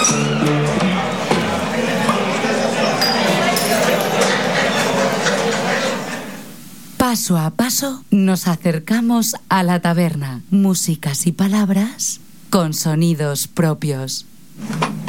Paso a paso nos acercamos a la taberna. Músicas y palabras con sonidos propios.